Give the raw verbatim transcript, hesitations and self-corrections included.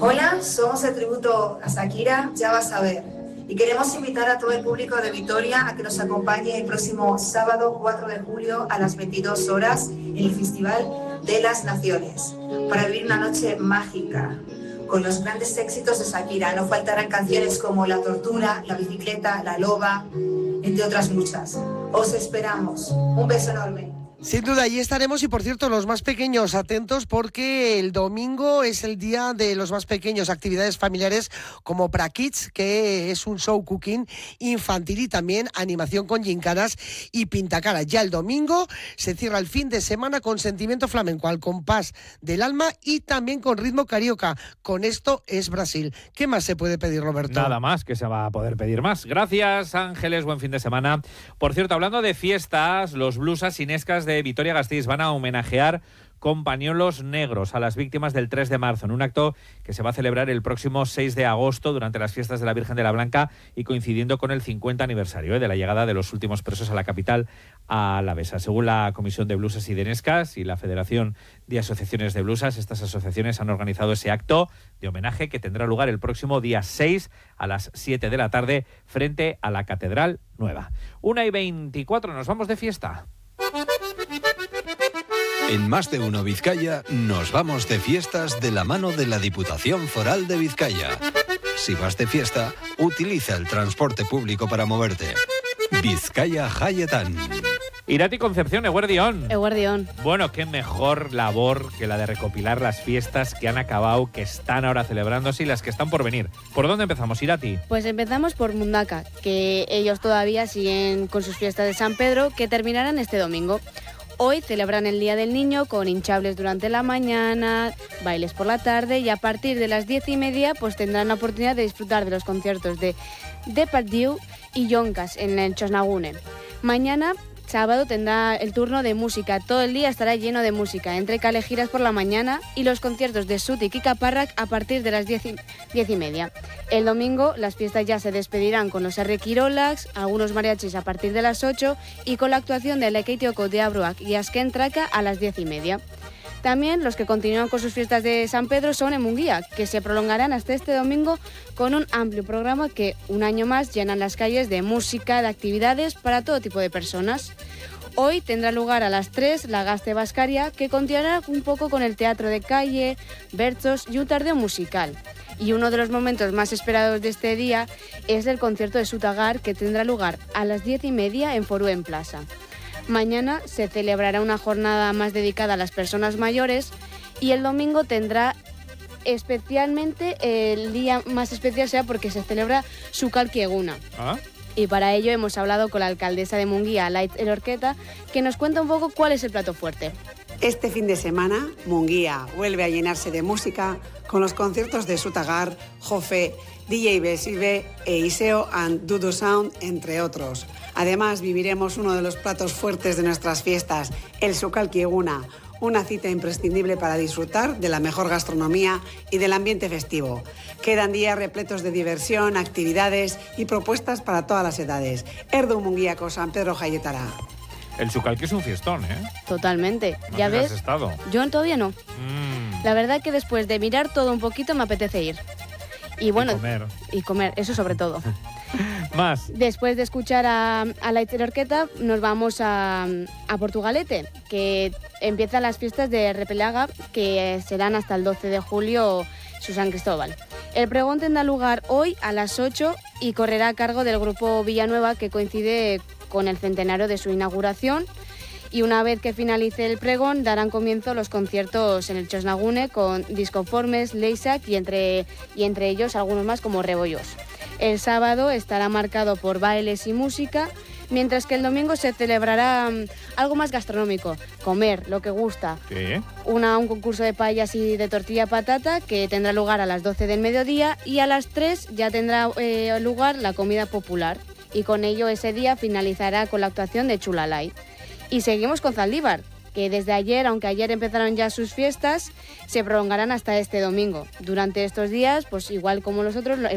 Hola, somos el tributo a Shakira, Ya vas a ver. Y queremos invitar a todo el público de Vitoria a que nos acompañe el próximo sábado cuatro de julio a las veintidós horas en el Festival de las Naciones, para vivir una noche mágica con los grandes éxitos de Shakira. No faltarán canciones como La Tortura, La Bicicleta, La Loba, entre otras muchas. Os esperamos. Un beso enorme. Sin duda, allí estaremos y, por cierto, los más pequeños, atentos porque el domingo es el día de los más pequeños, actividades familiares como Pra Kids, que es un show cooking infantil y también animación con gincanas y pintacaras. Ya el domingo se cierra el fin de semana con sentimiento flamenco al compás del alma y también con ritmo carioca. Con esto es Brasil. ¿Qué más se puede pedir, Roberto? Nada más, que se va a poder pedir más. Gracias, Ángeles, buen fin de semana. Por cierto, hablando de fiestas, los blusas inescas de Vitoria-Gasteiz van a homenajear con pañuelos negros a las víctimas del tres de marzo, en un acto que se va a celebrar el próximo seis de agosto durante las fiestas de la Virgen de la Blanca y coincidiendo con el cincuenta aniversario ¿eh? de la llegada de los últimos presos a la capital alavesa. Según la Comisión de Blusas y de Inescas y la Federación de Asociaciones de Blusas, estas asociaciones han organizado ese acto de homenaje que tendrá lugar el próximo día seis a las siete de la tarde frente a la Catedral Nueva. una y veinticuatro, nos vamos de fiesta. En Más de Uno Vizcaya nos vamos de fiestas de la mano de la Diputación Foral de Vizcaya. Si vas de fiesta, utiliza el transporte público para moverte. Vizcaya Jaietan. Irati Concepción, Eguerdión. Eguerdión. Bueno, qué mejor labor que la de recopilar las fiestas que han acabado, que están ahora celebrándose y las que están por venir. ¿Por dónde empezamos, Irati? Pues empezamos por Mundaka, que ellos todavía siguen con sus fiestas de San Pedro, que terminarán este domingo. Hoy celebran el Día del Niño con hinchables durante la mañana, bailes por la tarde y a partir de las diez y media pues tendrán la oportunidad de disfrutar de los conciertos de Depardieu y Yoncas en el Txosnagune. Mañana, sábado, tendrá el turno de música. Todo el día estará lleno de música, entre calegiras por la mañana y los conciertos de Sut y Kika Parrak a partir de las diez y, diez y media. El domingo las fiestas ya se despedirán con los R. Kirolax, algunos mariachis a partir de las ocho y con la actuación de Lekeitioko de Abruak y Azken Traka a las diez y media. También los que continúan con sus fiestas de San Pedro son en Munguía, que se prolongarán hasta este domingo con un amplio programa que un año más llenan las calles de música, de actividades para todo tipo de personas. Hoy tendrá lugar a las tres la Gaste Bascaria, que continuará un poco con el teatro de calle, bertzos y un tardeo musical. Y uno de los momentos más esperados de este día es el concierto de Sutagar, que tendrá lugar a las diez y media en Foruen Plaza. Mañana se celebrará una jornada más dedicada a las personas mayores y el domingo tendrá especialmente el día más especial, sea porque se celebra Sukalki Eguna. ¿Ah? Y para ello hemos hablado con la alcaldesa de Munguía, Laitz Elorqueta, que nos cuenta un poco cuál es el plato fuerte. Este fin de semana, Munguía vuelve a llenarse de música con los conciertos de Sutagar, Jofe, D J Besibe e Iseo and Dudu Sound, entre otros. Además, viviremos uno de los platos fuertes de nuestras fiestas, el Sukalki Eguna, una cita imprescindible para disfrutar de la mejor gastronomía y del ambiente festivo. Quedan días repletos de diversión, actividades y propuestas para todas las edades. Erdu Munguiako San Pedro Jaietara. El Sukalki es un fiestón, ¿eh? Totalmente. ¿No ¿Ya ves? has estado? Yo todavía no. Mm. La verdad que después de mirar todo un poquito me apetece ir. Y bueno, y comer. Y comer, eso sobre todo. Más. Después de escuchar a, a la Orqueta, nos vamos a, a Portugalete, que empiezan las fiestas de Repelaga, que serán hasta el doce de julio su San Cristóbal. El pregón tendrá lugar hoy a las ocho y correrá a cargo del grupo Villanueva, que coincide con el centenario de su inauguración. Y una vez que finalice el pregón, darán comienzo los conciertos en el Txosnagune con Disconformes, Leisak y entre, y entre ellos algunos más como Rebollos. El sábado estará marcado por bailes y música, mientras que el domingo se celebrará um, algo más gastronómico, comer lo que gusta. ¿Qué? Una, un concurso de paellas y de tortilla patata que tendrá lugar a las doce del mediodía y a las tres ya tendrá eh, lugar la comida popular. Y con ello ese día finalizará con la actuación de Chulalay. Y seguimos con Zaldívar, que desde ayer, aunque ayer empezaron ya sus fiestas, se prolongarán hasta este domingo. Durante estos días, pues igual como los otros,